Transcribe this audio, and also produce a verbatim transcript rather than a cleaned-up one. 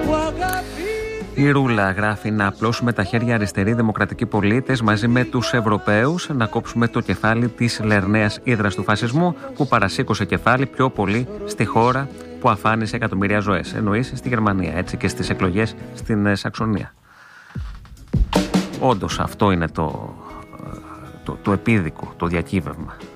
Η Ρούλα γράφει να απλώσουμε τα χέρια αριστεροί δημοκρατικοί πολίτες μαζί με τους Ευρωπαίους, να κόψουμε το κεφάλι της λερναίας ύδρας του φασισμού που παρασήκωσε κεφάλι πιο πολύ στη χώρα που αφάνισε εκατομμύρια ζωές. Εννοείς στη Γερμανία, έτσι, και στις εκλογές στην Σαξονία. Όντως αυτό είναι το, το, το επίδικο, το διακύβευμα.